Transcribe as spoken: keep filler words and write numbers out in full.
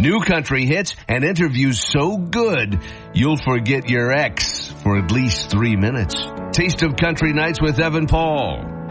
New country hits and interviews so good, you'll forget your ex for at least three minutes. Taste of Country Nights with Evan Paul.